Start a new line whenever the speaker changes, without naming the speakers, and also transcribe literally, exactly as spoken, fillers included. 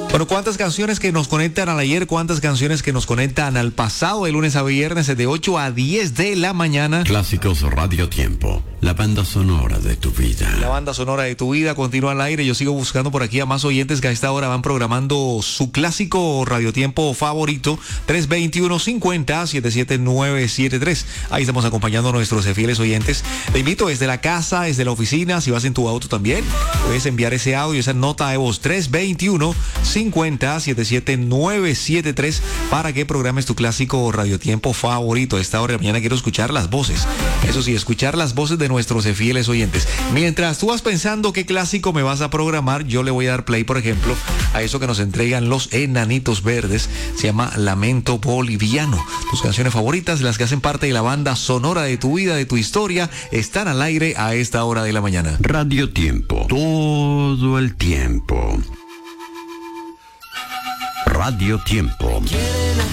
Bueno, ¿cuántas canciones que nos conectan al ayer? ¿Cuántas canciones que nos conectan al pasado? De lunes a viernes, de ocho a diez de la mañana.
Clásicos Radio Tiempo, la banda sonora de tu vida.
La banda sonora de tu vida continúa al aire. Yo sigo buscando por aquí a más oyentes que a esta hora van programando su clásico radiotiempo favorito. tres veintiuno, cincuenta, setenta y siete novecientos setenta y tres. Ahí estamos acompañando a nuestros fieles oyentes. Te invito desde la casa, desde la oficina, si vas en tu auto también, puedes enviar ese audio, esa nota de voz. tres veintiuno, cincuenta, setenta y siete novecientos setenta y tres para que programes tu clásico radiotiempo favorito. A esta hora de la mañana quiero escuchar las voces. Eso sí, escuchar las voces de nuestros fieles oyentes. Mientras tú vas pensando qué clásico me vas a programar, yo le voy a dar play, por ejemplo, a eso que nos entregan los Enanitos Verdes. Se llama Lamento Boliviano. Tus canciones favoritas, las que hacen parte de la banda sonora de tu vida, de tu historia, están al aire a esta hora de la mañana.
Radio Tiempo, todo el tiempo. Radio Tiempo.